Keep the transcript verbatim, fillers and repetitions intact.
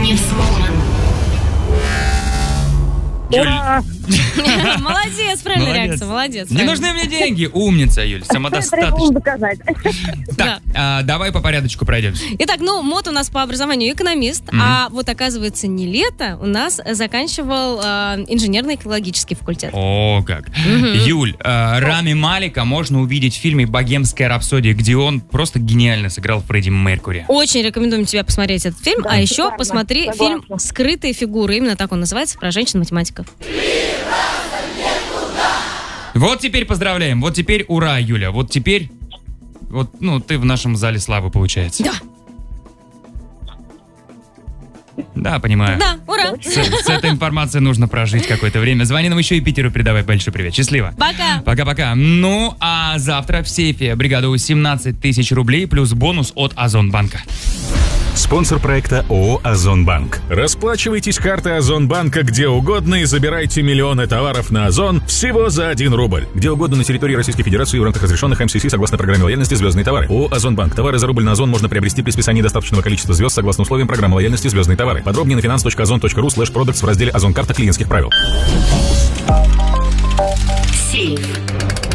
Мисс Мулман. Ура! Молодец, правильная реакция, молодец. Не нужны мне деньги, умница, Юль, самодостаточно. доказать. Так, а, давай по порядочку пройдемся. Итак, ну, Мот у нас по образованию экономист, Мгм. а вот, оказывается, не лето у нас заканчивал э, инженерно-экологический факультет. О, как. Юль, э, Рами Малика можно увидеть в фильме «Богемская рапсодия», где он просто гениально сыграл Фредди Меркьюри. Очень рекомендуем тебе посмотреть этот фильм, Да, а еще шикарно, посмотри согласна. фильм «Скрытые фигуры», именно так он называется, про женщин-математиков. Вот теперь поздравляем, вот теперь ура, Юля, вот теперь, вот, ну, ты в нашем зале славы, получается. Да. Да, понимаю. Да, ура. С, с этой информацией нужно прожить какое-то время. Звони нам еще и Питеру, передавай большой привет. Счастливо. Пока. Пока-пока. Ну, а завтра в сейфе бригада семнадцать тысяч рублей плюс бонус от Озонбанка. Спонсор проекта ООО «Озонбанк». Расплачивайтесь картой Озонбанка где угодно и забирайте миллионы товаров на Озон всего за один рубль. Где угодно на территории Российской Федерации в рамках разрешенных эм си си согласно программе лояльности «Звездные товары». ООО «Озонбанк». Товары за рубль на Озон можно приобрести при списании достаточного количества звезд согласно условиям программы лояльности «Звездные товары». Подробнее на finance точка озон точка ру слэш продактс в разделе «Озон карта клиентских правил». Сейф.